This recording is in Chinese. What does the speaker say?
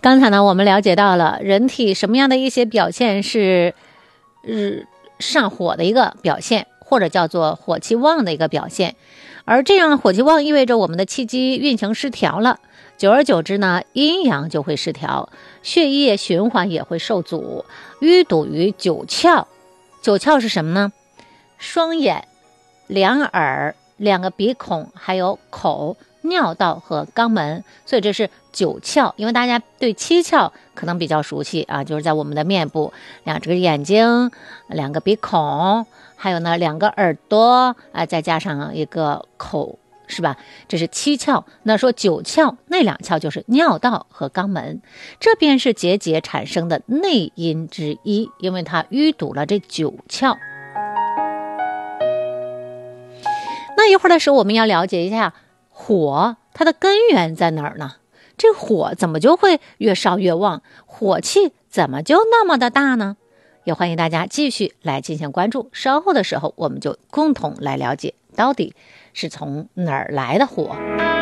刚才呢，我们了解到了人体什么样的一些表现是上火的一个表现，或者叫做火气旺的一个表现。而这样火气旺意味着我们的气机运行失调了，久而久之呢，阴阳就会失调，血液循环也会受阻，淤堵于九窍。九窍是什么呢？双眼、两耳、两个鼻孔，还有口、尿道和肛门，所以这是九窍。因为大家对七窍可能比较熟悉啊，就是在我们的面部，两只眼睛，两个鼻孔，还有呢两个耳朵啊，再加上一个口，是吧？这是七窍。那说九窍，那两窍就是尿道和肛门，这便是结节产生的内因之一，因为它淤堵了这九窍。那一会儿的时候，我们要了解一下火它的根源在哪儿呢？这火怎么就会越烧越旺？火气怎么就那么的大呢？也欢迎大家继续来进行关注，稍后的时候我们就共同来了解到底是从哪儿来的火。